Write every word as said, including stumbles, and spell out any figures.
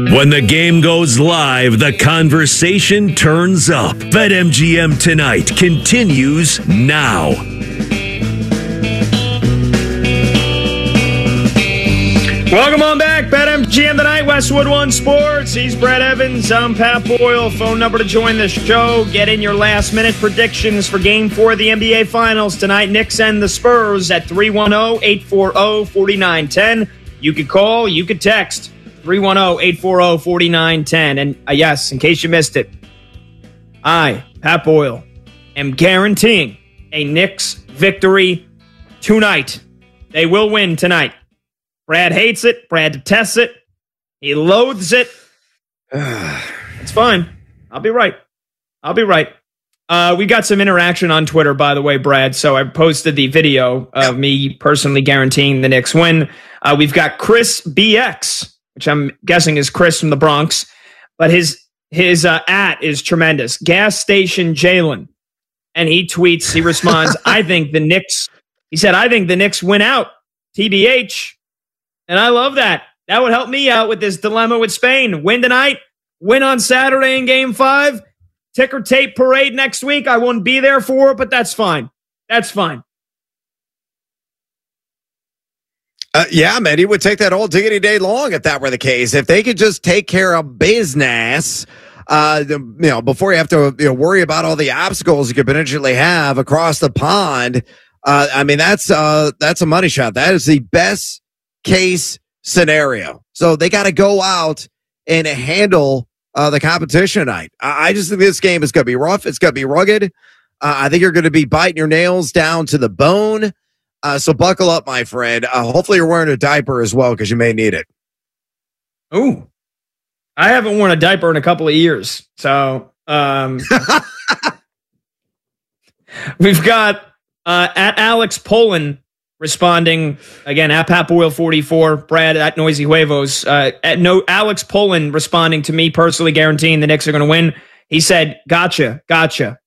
When the game goes live, the conversation turns up. BetMGM Tonight continues now. Welcome on back. BetMGM Tonight, Westwood One Sports. He's Brad Evans. I'm Pat Boyle. Phone number to join the show. Get in your last-minute predictions for Game four of the N B A Finals tonight. Knicks and the Spurs at three one zero, eight four zero, four nine one zero. You could call, you could text. three one zero, eight four zero, four nine one zero. And uh, yes, in case you missed it, I, Pat Boyle, am guaranteeing a Knicks victory tonight. They will win tonight. Brad hates it. Brad detests it. He loathes it. It's fine. I'll be right. I'll be right. Uh, we got some interaction on Twitter, by the way, Brad. So I posted the video of yep. me personally guaranteeing the Knicks win. Uh, we've got Chris B X, which I'm guessing is Chris from the Bronx. But his his uh, at is tremendous. Gas Station Jalen. And he tweets, he responds, I think the Knicks, he said, I think the Knicks win out. T B H. And I love that. That would help me out with this dilemma with Spain. Win tonight, win on Saturday in Game five, ticker tape parade next week. I won't be there for it, but that's fine. That's fine. Uh, yeah, man, he would take that all diggity day long if that were the case. If they could just take care of business, uh, the, you know, before you have to you know, worry about all the obstacles you could potentially have across the pond. Uh, I mean, that's uh, that's a money shot. That is the best case scenario. So they got to go out and handle uh, the competition tonight. I, I just think this game is going to be rough. It's going to be rugged. Uh, I think you're going to be biting your nails down to the bone. Uh, so buckle up, my friend. Uh, hopefully you're wearing a diaper as well because you may need it. Ooh. I haven't worn a diaper in a couple of years. So um, we've got uh, at Alex Poland responding, again, at Pat Boyle forty-four, Brad at Noisy Huevos. Uh, at no, Alex Poland responding to me personally guaranteeing the Knicks are going to win. He said, gotcha, gotcha.